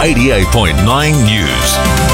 88.9 News.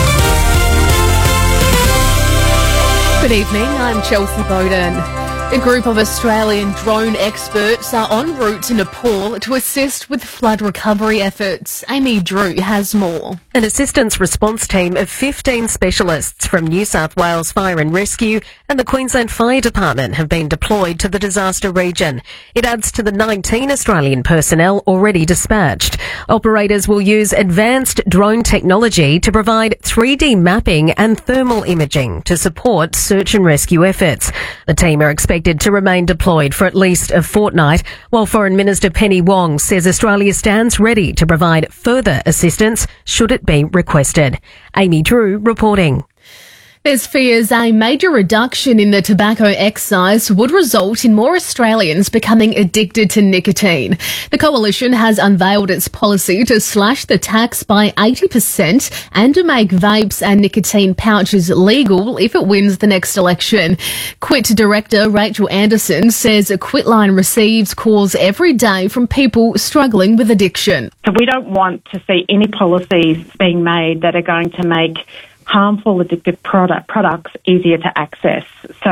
Good evening, I'm Chelsea Bowden. A group of Australian drone experts are en route to Nepal to assist with flood recovery efforts. Amy Drew has more. An assistance response team of 15 specialists from New South Wales Fire and Rescue and the Queensland Fire Department have been deployed to the disaster region. It adds to the 19 Australian personnel already dispatched. Operators will use advanced drone technology to provide 3D mapping and thermal imaging to support search and rescue efforts. The team are expected to remain deployed for at least a fortnight, while Foreign Minister Penny Wong says Australia stands ready to provide further assistance should it be requested. Amy Drew reporting. There's fears a major reduction in the tobacco excise would result in more Australians becoming addicted to nicotine. The Coalition has unveiled its policy to slash the tax by 80% and to make vapes and nicotine pouches legal if it wins the next election. Quit director Rachel Anderson says Quitline receives calls every day from people struggling with addiction. So we don't want to see any policies being made that are going to make harmful addictive products easier to access. So,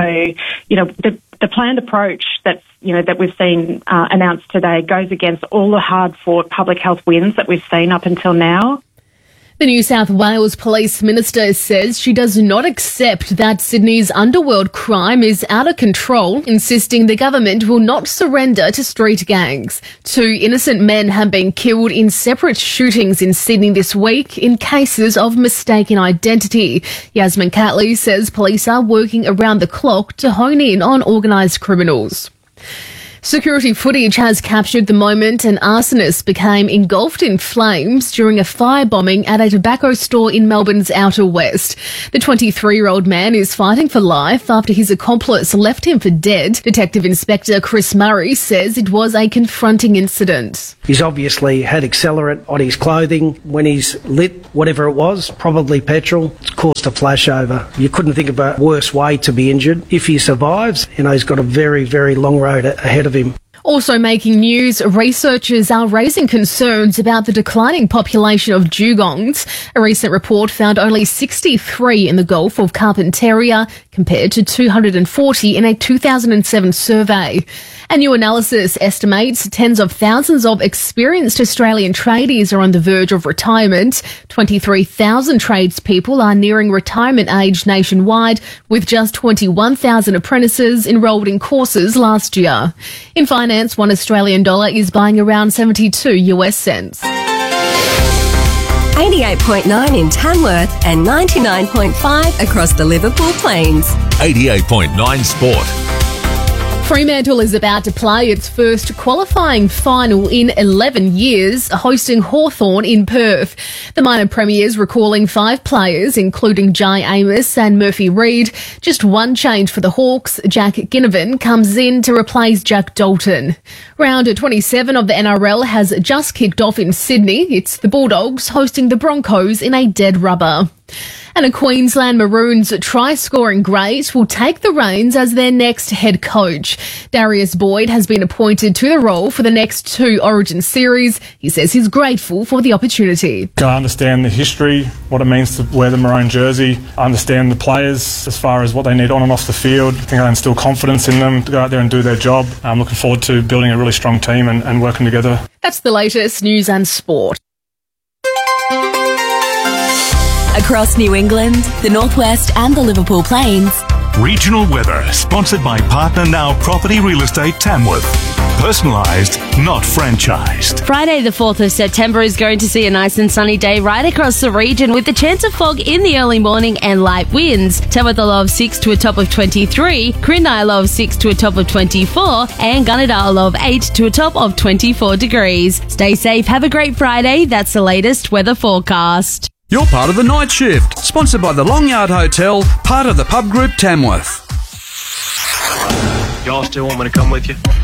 the planned approach that we've seen announced today goes against all the hard-fought public health wins that we've seen up until now. The New South Wales Police Minister says she does not accept that Sydney's underworld crime is out of control, insisting the government will not surrender to street gangs. 2 innocent men have been killed in separate shootings in Sydney this week in cases of mistaken identity. Yasmin Catley says police are working around the clock to hone in on organised criminals. Security footage has captured the moment an arsonist became engulfed in flames during a firebombing at a tobacco store in Melbourne's Outer West. The 23-year-old man is fighting for life after his accomplice left him for dead. Detective Inspector Chris Murray says it was a confronting incident. He's obviously had accelerant on his clothing. When he's lit whatever it was, probably petrol, it's caused a flashover. You couldn't think of a worse way to be injured. If he survives, he's got a very, very long road ahead of him. Also making news, researchers are raising concerns about the declining population of dugongs. A recent report found only 63 in the Gulf of Carpentaria compared to 240 in a 2007 survey. A new analysis estimates tens of thousands of experienced Australian tradies are on the verge of retirement. 23,000 tradespeople are nearing retirement age nationwide, with just 21,000 apprentices enrolled in courses last year. In finance, $1 Australian is buying around 72 US cents. 88.9 in Tamworth and 99.5 across the Liverpool Plains. 88.9 Sport. Fremantle is about to play its first qualifying final in 11 years, hosting Hawthorn in Perth. The minor premiers recalling 5 players, including Jai Amos and Murphy Reid. Just one change for the Hawks. Jack Ginnivan comes in to replace Jack Dalton. Round 27 of the NRL has just kicked off in Sydney. It's the Bulldogs hosting the Broncos in a dead rubber. And a Queensland Maroons try-scoring great will take the reins as their next head coach. Darius Boyd has been appointed to the role for the next 2 Origin series. He says he's grateful for the opportunity. I understand the history, what it means to wear the maroon jersey. I understand the players as far as what they need on and off the field. I think I instill confidence in them to go out there and do their job. I'm looking forward to building a really strong team and working together. That's the latest news and sport. Across New England, the Northwest and the Liverpool Plains. Regional weather sponsored by Partner Now Property Real Estate Tamworth. Personalised, not franchised. Friday the 4th of September is going to see a nice and sunny day right across the region with the chance of fog in the early morning and light winds. Tamworth a low of 6 to a top of 23, Crindai a low of 6 to a top of 24, and Gunnedah a low of 8 to a top of 24 degrees. Stay safe, have a great Friday. That's the latest weather forecast. You're part of the Night Shift, sponsored by the Longyard Hotel, part of the Pub Group Tamworth. Y'all still want me to come with you?